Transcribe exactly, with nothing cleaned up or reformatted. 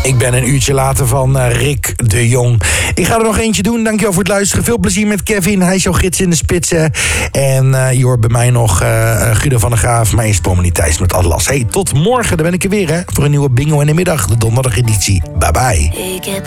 Ik ben een uurtje later van uh, Rick de Jong. Ik ga er nog eentje doen. Dankjewel voor het luisteren. Veel plezier met Kevin. Hij is jouw gids in de spitsen. En uh, je hoort bij mij nog uh, Guido van der Graaf. Maar eerst Pommelien Thijs met Atlas. Hey, tot morgen. Dan ben ik er weer hè. Voor een nieuwe bingo in de middag. De donderdageditie. Bye bye.